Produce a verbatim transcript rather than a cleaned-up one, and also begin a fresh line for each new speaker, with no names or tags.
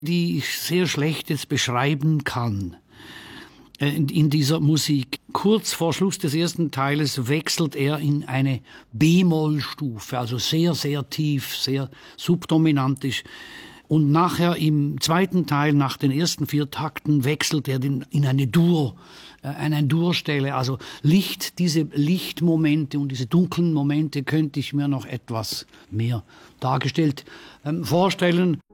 die ich sehr schlecht jetzt beschreiben kann. In, in dieser Musik. Kurz vor Schluss des ersten Teiles wechselt er in eine B-Moll-Stufe, also sehr, sehr tief, sehr subdominantisch. Und nachher im zweiten Teil, nach den ersten vier Takten, wechselt er in, in eine Dur, äh, eine Durstelle. Also Licht, diese Lichtmomente und diese dunklen Momente könnte ich mir noch etwas mehr dargestellt ähm, vorstellen.